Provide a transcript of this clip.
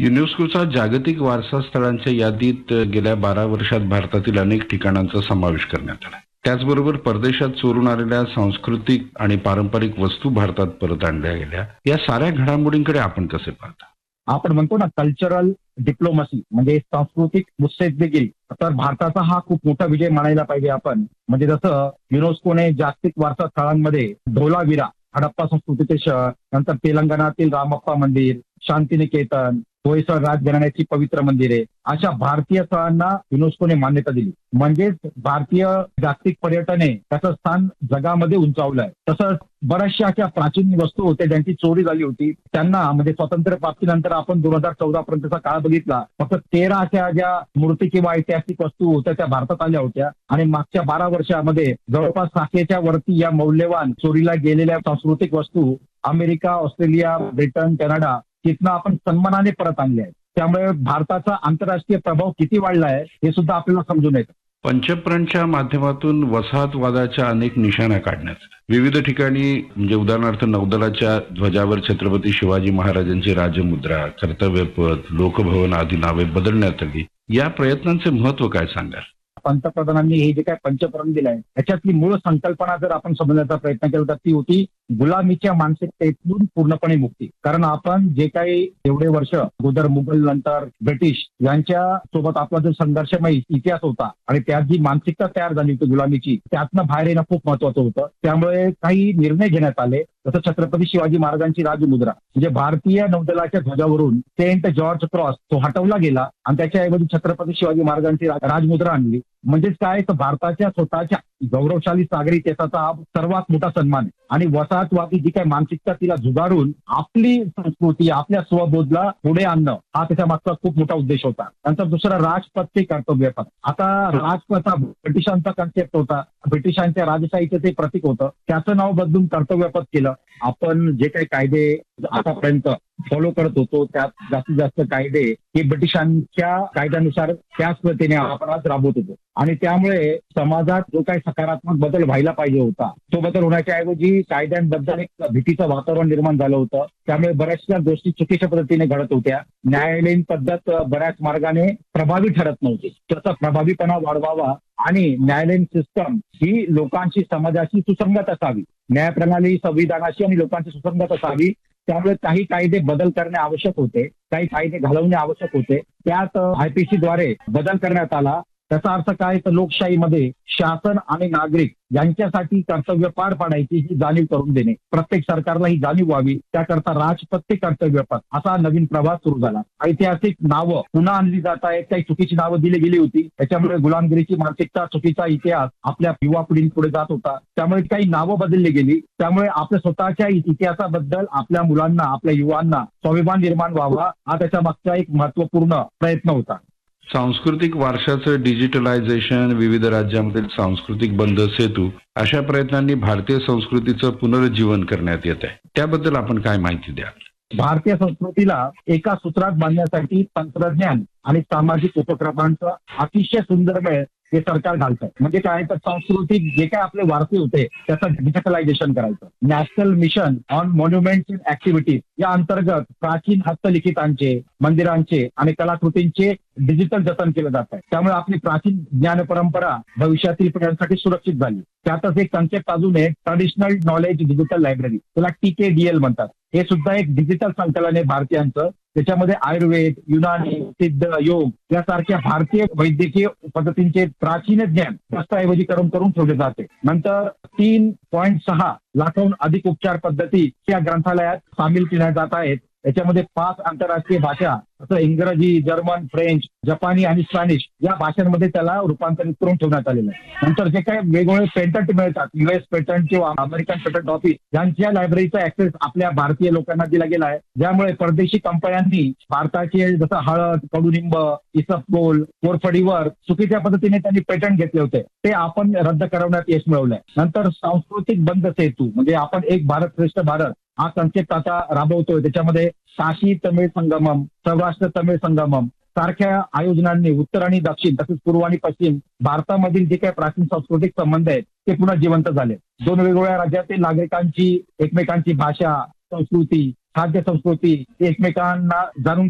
युनेस्कोचा जागतिक वारसा स्थळांच्या यादीत गेल्या 12 वर्षात भारतातील अनेक ठिकाणांचा समावेश करण्यात आला. त्याचबरोबर परदेशात चोरून आलेल्या सांस्कृतिक आणि पारंपरिक वस्तू भारतात परत आणल्या गेल्या. या साऱ्या घडामोडींकडे आपण कसे पाहता? आपण म्हणतो ना कल्चरल डिप्लोमसी म्हणजे सांस्कृतिक मुत्सद्देगिरी. तर भारताचा हा खूप मोठा विजय मानायला पाहिजे आपण. म्हणजे जसं युनेस्कोने जागतिक वारसा स्थळांमध्ये धोलावीरा, हडप्पा संस्कृतीचे शहर, नंतर तेलंगणातील रामप्पा मंदिर, शांतिनिकेतन, होयसळ राजघराण्याची पवित्र मंदिरे अशा भारतीय स्थळांना युनेस्कोने मान्यता दिली. म्हणजेच भारतीय जागतिक पर्यटने त्याचं स्थान जगामध्ये उंचावलंय. तसंच बऱ्याचशा अशा प्राचीन वस्तू होत्या ज्यांची चोरी झाली होती त्यांना म्हणजे स्वातंत्र्य प्राप्तीनंतर आपण 2014 पर्यंतचा काळ बघितला, फक्त 13 अशा ज्या मूर्ती किंवा ऐतिहासिक वस्तू होत्या त्या भारतात आल्या होत्या. आणि मागच्या 12 वर्षामध्ये जवळपास 600च्या वरती या मौल्यवान चोरीला गेलेल्या सांस्कृतिक वस्तू अमेरिका, ऑस्ट्रेलिया, ब्रिटन, कॅनडा तिथनं आपण सन्मानाने परत आणले आहेत. त्यामुळे भारताचा आंतरराष्ट्रीय प्रभाव किती वाढला आहे हे सुद्धा आपल्याला समजून येतं. पंचप्रणच्या माध्यमातून वसाहतवादाच्या अनेक निशाण्या काढण्यात, विविध ठिकाणी म्हणजे उदाहरणार्थ नौदलाच्या ध्वजावर छत्रपती शिवाजी महाराजांची राजमुद्रा, कर्तव्यपथ, लोकभवन आदी नावे बदलण्यात आली. या प्रयत्नांचे महत्व काय सांगाल? पंतप्रधानांनी हे जे काय पंचप्रण दिलंय त्याच्यातली मूळ संकल्पना जर आपण समजण्याचा प्रयत्न केला तर ती होती गुलामीच्या मानसिकतेतून पूर्णपणे मुक्ती. कारण आपण जे काही एवढे वर्ष अगोदर मुघल नंतर ब्रिटिश यांच्या सोबत आपला जो संघर्षमय इतिहास होता आणि त्यात जी मानसिकता तयार झाली होती गुलामीची, त्यातनं बाहेर येणं खूप महत्वाचं होतं. त्यामुळे काही निर्णय घेण्यात आले. जसं छत्रपती शिवाजी महाराजांची राजमुद्रा म्हणजे भारतीय नौदलाच्या ध्वजावरून सेंट जॉर्ज क्रॉस तो हटवला गेला आणि त्याच्याऐवजी छत्रपती शिवाजी महाराजांची राजमुद्रा आणली. म्हणजेच काय तर भारताच्या स्वतःच्या गौरवशाली सागरी इतिहासाचा हा सर्वात मोठा सन्मान आहे. आणि वसाहतवादी जी काही मानसिकता तिला जुगारून आपली संस्कृती आपल्या स्वबोधला पुढे आणणं हा त्याच्या मागचा खूप मोठा उद्देश होता. नंतर दुसरा राजपथ ते कर्तव्यपथ. आता राजपथ हा ब्रिटिशांचा कन्सेप्ट होता, ब्रिटिशांच्या राजशाहीचं ते प्रतीक होतं. त्याचं नाव बदलून कर्तव्यपथ केलं. आपण जे काही कायदे आतापर्यंत फॉलो करत होतो त्यात जास्तीत जास्त कायदे हे ब्रिटिशांच्या कायद्यानुसार त्याच पद्धतीने आपण आज राबवत होतो. आणि त्यामुळे समाजात जो काही सकारात्मक बदल व्हायला पाहिजे होता तो बदल होण्याच्या ऐवजी कायद्यांबद्दल एक भीतीचं वातावरण निर्माण झालं होतं. त्यामुळे बऱ्याचशा गोष्टी चुकीच्या पद्धतीने घडत होत्या. न्यायालयीन पद्धत बऱ्याच मार्गाने प्रभावी ठरत नव्हती. त्याचा प्रभावीपणा वाढवावा आणि न्यायालयीन सिस्टम ही लोकांशी समाजाशी सुसंगत असावी, न्यायप्रणाली संविधानाशी आणि लोकांची सुसंगत असावी. त्यामुळे काही कायदे बदल करणे आवश्यक होते, काही कायदे घालवणे आवश्यक होते. त्यात IPC द्वारे बदल करण्यात आला. त्याचा अर्थ काय तर लोकशाहीमध्ये शासन आणि नागरिक यांच्यासाठी कर्तव्य पार पाडायची ही जाणीव करून देणे, प्रत्येक सरकारला ही जाणीव व्हावी त्याकरता राजपथ ते कर्तव्यपथ असा नवीन प्रवास सुरू झाला. ऐतिहासिक नावं पुन्हा आणली जात आहेत, काही चुकीची नावं दिली गेली होती. त्याच्यामुळे गुलामगिरीची मानसिकता, चुकीचा इतिहास आपल्या युवा पिढीपुढे जात होता. त्यामुळे काही नावं बदलली गेली. त्यामुळे आपल्या स्वतःच्या इतिहासाबद्दल आपल्या मुलांना, आपल्या युवांना स्वाभिमान निर्माण व्हावा हा त्याच्या मागचा एक महत्वपूर्ण प्रयत्न होता. सांस्कृतिक वारशाचं डिजिटलायझेशन, विविध राज्यांमधील सांस्कृतिक बंध सेतू अशा प्रयत्नांनी भारतीय संस्कृतीचं पुनरुज्जीवन करण्यात येत आहे. त्याबद्दल आपण काय माहिती द्याल? भारतीय संस्कृतीला एका सूत्रात बांधण्यासाठी तंत्रज्ञान आणि सामाजिक उपक्रमांचा अतिशय सुंदर मेळ हे सरकार घालतं. म्हणजे काय तर सांस्कृतिक जे काय आपले वारसे होते त्याचं डिजिटलायझेशन करायचं. National mission on monuments and activities या अंतर्गत प्राचीन हस्तलिखितांचे, मंदिरांचे आणि कलाकृतींचे डिजिटल जतन केलं जात आहे. त्यामुळे आपली प्राचीन ज्ञान परंपरा भविष्यातील पिढ्यांसाठी सुरक्षित झाली. त्यातच एक कन्सेप्ट अजून आहे ट्रॅडिशनल नॉलेज डिजिटल लायब्ररी, त्याला TKDL म्हणतात. हे सुद्धा एक डिजिटल संकलन आहे भारतीयांचं. त्याच्यामध्ये आयुर्वेद, युनानी, सिद्ध, योग यासारख्या भारतीय वैद्यकीय पद्धतींचे प्राचीन ज्ञान दस्तऐवजीकरण करून ठेवले जाते. नंतर 3.6 लाखाहून अधिक उपचार पद्धती या ग्रंथालयात सामील केल्या जात आहेत. याच्यामध्ये 5 आंतरराष्ट्रीय भाषा जसं इंग्रजी, जर्मन, फ्रेंच, जपानी आणि स्पॅनिश या भाषांमध्ये त्याला रूपांतरित करून ठेवण्यात आलेलं आहे. नंतर जे काही वेगवेगळे पेटंट मिळतात, US पेटंट किंवा अमेरिकन पेटंट ऑफिस यांच्या लायब्ररीचा ऍक्सेस आपल्या भारतीय लोकांना दिला गेला आहे. ज्यामुळे परदेशी कंपन्यांनी भारताचे जसं हळद, कडुनिंब, इसबगोल, कोरफडीवर चुकीच्या पद्धतीने त्यांनी पेटंट घेतले होते ते आपण रद्द करवण्यात यश मिळवलंय. नंतर सांस्कृतिक बंध सेतू म्हणजे आपण एक भारत श्रेष्ठ भारत हा कन्सेप्ट आता राबवतोय. त्याच्यामध्ये काशी तमिळ संगमम, सौराष्ट्र तमिळ संगमम सारख्या आयोजनांनी उत्तर आणि दक्षिण तसेच पूर्व आणि पश्चिम भारतामधील जे काही प्राचीन सांस्कृतिक संबंध आहेत ते पुन्हा जिवंत झाले. 2 वेगवेगळ्या राज्यातील नागरिकांची एकमेकांची भाषा, संस्कृती, खाद्य संस्कृती एकमेकांना जाणून